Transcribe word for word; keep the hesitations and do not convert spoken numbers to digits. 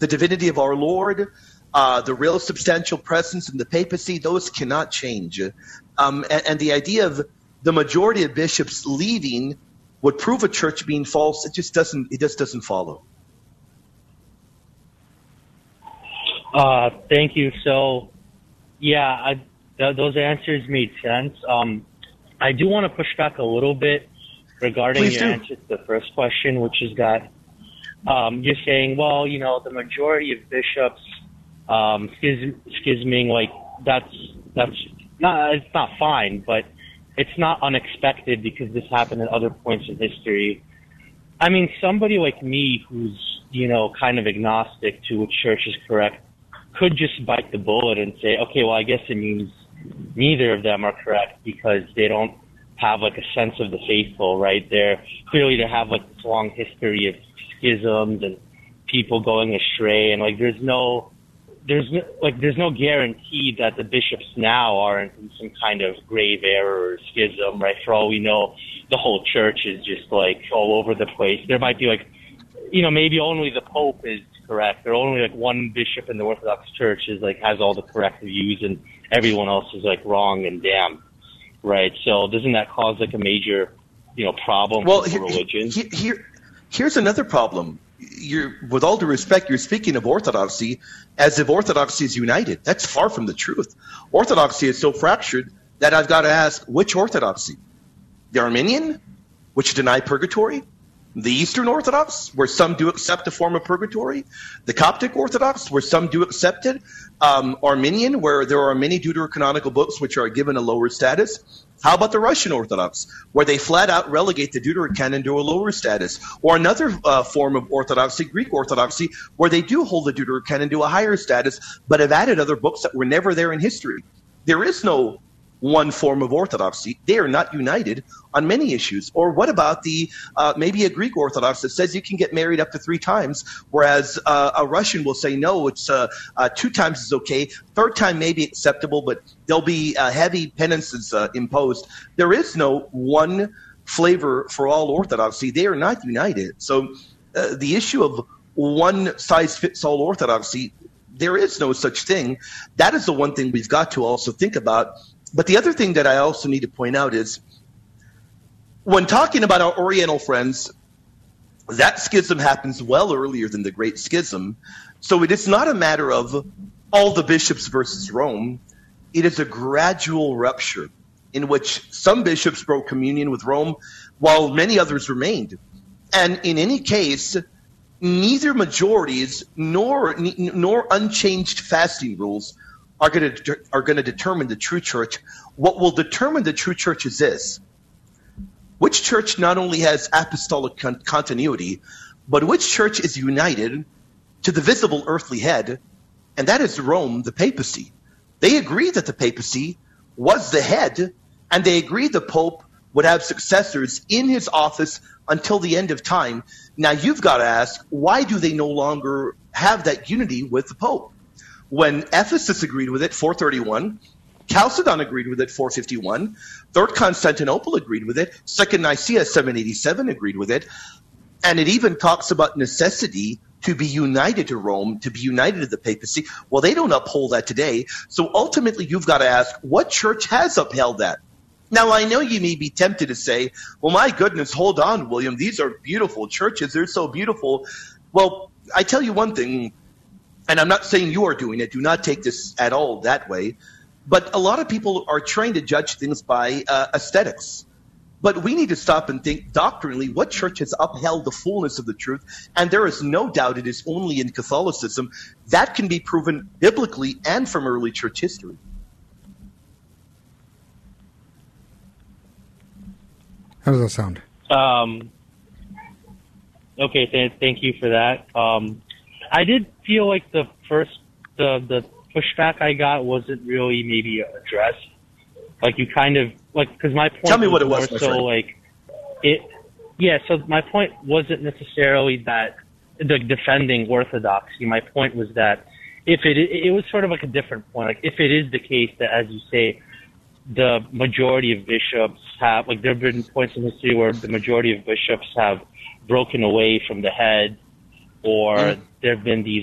the divinity of our Lord, uh, the real substantial presence in the papacy, those cannot change. Um, and, and the idea of the majority of bishops leaving would prove a church being false. It just doesn't. It just doesn't follow. Uh, thank you. So, yeah, I, th- those answers made sense. Um, I do want to push back a little bit regarding Please your do. answer to the first question, which is that um, you're saying, well, you know, the majority of bishops um, schiz- schisming, like that's that's not it's not fine, but it's not unexpected because this happened at other points in history. I mean, somebody like me who's, you know, kind of agnostic to which church is correct could just bite the bullet and say, okay, well, I guess it means neither of them are correct because they don't have like a sense of the faithful, right? They're clearly they have like this long history of schisms and people going astray, and like there's no there's no, like there's no guarantee that the bishops now aren't in some kind of grave error or schism, right? For all we know, the whole church is just like all over the place. There might be like, you know, maybe only the Pope is correct, or only like one bishop in the Orthodox Church is like has all the correct views, and everyone else is like wrong and damned, right? So doesn't that cause like a major, you know, problem Well, for here, religion? here, here, here's another problem. You're, with all due respect, you're speaking of orthodoxy as if orthodoxy is united. That's far from the truth. Orthodoxy is so fractured that I've got to ask, which orthodoxy? The Arminian, which deny purgatory? The Eastern Orthodox, where some do accept a form of purgatory? The Coptic Orthodox, where some do accept it? Um, Arminian, where there are many deuterocanonical books which are given a lower status? How about the Russian Orthodox, where they flat out relegate the Deuterocanon to a lower status? Or another uh, form of orthodoxy, Greek Orthodoxy, where they do hold the Deuterocanon to a higher status, but have added other books that were never there in history. There is no one form of orthodoxy. They are not united on many issues. Or what about the uh, maybe a Greek Orthodox that says you can get married up to three times, whereas uh, a Russian will say no, it's uh, uh, two times is okay, third time may be acceptable, but there'll be uh, heavy penances uh, imposed. There is no one flavor for all orthodoxy. They are not united. So uh, the issue of one size fits all orthodoxy, there is no such thing. That is the one thing we've got to also think about. But the other thing that I also need to point out is when talking about our Oriental friends, that schism happens well earlier than the Great Schism. So it is not a matter of all the bishops versus Rome. It is a gradual rupture in which some bishops broke communion with Rome while many others remained. And in any case, neither majorities nor, nor unchanged fasting rules are going to are going to determine the true church. What will determine the true church is this: which church not only has apostolic con- continuity, but which church is united to the visible earthly head, and that is Rome, the papacy. They agree that the papacy was the head, and they agree the Pope would have successors in his office until the end of time. Now you've got to ask, why do they no longer have that unity with the Pope? When Ephesus agreed with it, four thirty-one, Chalcedon agreed with it, four fifty-one, Third Constantinople agreed with it, Second Nicaea, seven eighty-seven agreed with it, and it even talks about necessity to be united to Rome, to be united to the papacy. Well, they don't uphold that today. So ultimately, you've got to ask, what church has upheld that? Now, I know you may be tempted to say, well, my goodness, hold on, William. These are beautiful churches. They're so beautiful. Well, I tell you one thing, and I'm not saying you are doing it. Do not take this at all that way. But a lot of people are trying to judge things by uh, aesthetics. But we need to stop and think doctrinally what church has upheld the fullness of the truth. And there is no doubt it is only in Catholicism. That can be proven biblically and from early church history. How does that sound? Um, okay, th- thank you for that. Um, I did feel like the first, the, the pushback I got wasn't really maybe addressed. Like you kind of, like, because my point Tell me was what it was, more my so friend. like, it, yeah, so my point wasn't necessarily that the defending orthodoxy. My point was that if it, it was sort of like a different point. Like if it is the case that, as you say, the majority of bishops have, like there have been points in history where the majority of bishops have broken away from the head, or mm. there have been these